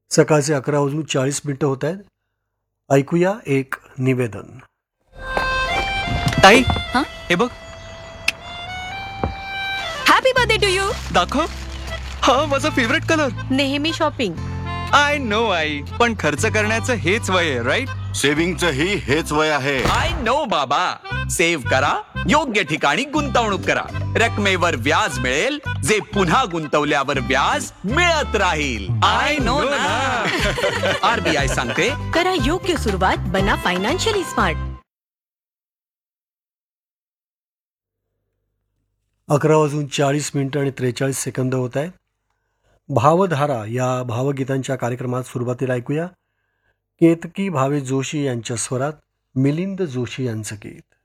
सकाळचे 11:40 होत आहेत. ऐकूया एक निवेदन. ताई, हं? हे बघ. Happy birthday to you. दाखव. हा माझा फेवरेट कलर. नेहमी शॉपिंग. आय नो आई, पण खर्च करण्याचं हेच वय आहे, राईट? सेव्हिंगचंही हेच वय आहे. आय नो बाबा. सेव्ह करा, योग्य ठिकाणी गुंतवणूक करा. रकमेवर व्याज मिळेल, जे पुन्हा गुंतवल्यावर व्याज मिळत राहील. आय नो ना. आरबीआय सांगते, करा योग्य सुरुवात, बना फायनान्शियली स्मार्ट. 11:40 होत आहेत. भावधारा या भावगीतांच्या कार्यक्रमात सुरुवातीला ऐकूया केतकी भावे जोशी यांच्या स्वरात मिलिंद जोशी यांचं गीत.